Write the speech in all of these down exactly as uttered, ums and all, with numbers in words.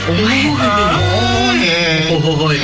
โอ้ยโอ้ยโอ้ย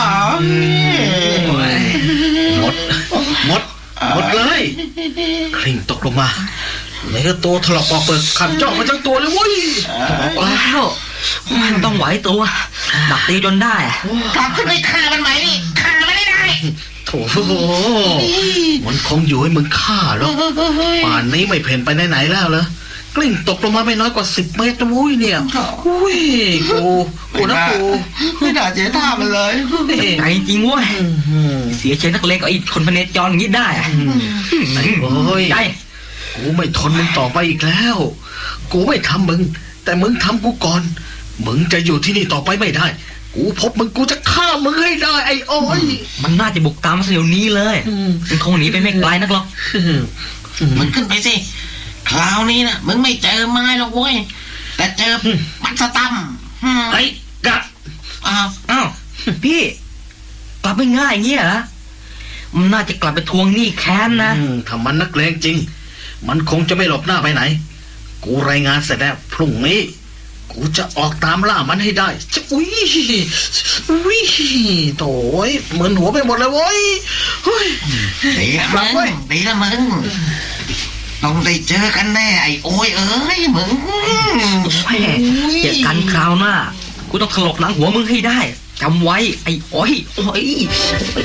หมดหมดหมดเลยคริ่งตกลงมาแล้วก็ตัวถลอกปอกเปิดขันจ้องมาทั้งตัวเลยเว้ยแล้วมันต้องไหวตัวดักตีจนได้กลับขึ้นไปฆ่ามันไหมนี่ฆ่ามันไม่ได้โถ่มันคงอยู่ให้มึงฆ่าหรอกป่านนี้ไม่เพ่นไปไหนๆแล้วเหรอกลิ้งตกลงมาไม่น้อยกว่าสิบเมตรนะวุ้ยเนี่ยอุ้ยกูกูนะกูไม่น่าเจ๊ท่ามันเลยไอ้จริงเว้ยเสียใจนักเลงก็ไอ้คนพเนจรอย่างนี้ได้ไอ้โว้ยกูไม่ทนมึงต่อไปอีกแล้วกูไม่ทำมึงแต่มึงทำกูก่อนมึงจะอยู่ที่นี่ต่อไปไม่ได้กูพบมึงกูจะฆ่ามึงให้ได้ไอ้โอ้ยมันน่าจะบุกตามมาเดี๋ยวนี้เลยมันคงหนีไปไม่ไกลนักหรอกมึงขึ้นไปสิคราวนี้นะมึงไม่เจอไม้หรอกเว้ยแต่เจอปัสตัมไอ้กลับอ้าวอ้าวพี่กลับไม่ง่ายเงี้ยเหรอมันน่าจะกลับไปทวงหนี้แค้นนะถ้ามันนักเลงจริงมันคงจะไม่หลบหน้าไปไหนกูรายงานเสร็จแล้วพรุ่งนี้กูจะออกตามล่ามันให้ได้จะอุ้ยอุ้ยโถ่เหมือนหัวไปหมดเลยเว้ยเฮ้ยดีละมึงดีละมึงต้องได้เจอกันแน่ไอ้โอ้ยเอ้ยมึงเจอกันคราวหน้ากูต้องถลกหนังหัวมึงให้ได้จำไว้ไอ้โอ้ยโอ้ย